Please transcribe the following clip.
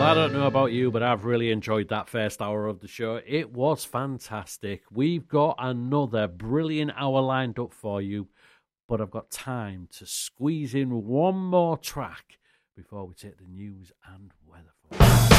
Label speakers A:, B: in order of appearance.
A: I don't know about you, but I've really enjoyed that first hour of the show. It was fantastic. We've got another brilliant hour lined up for you, but I've got time to squeeze in one more track before we take the news and weather for you.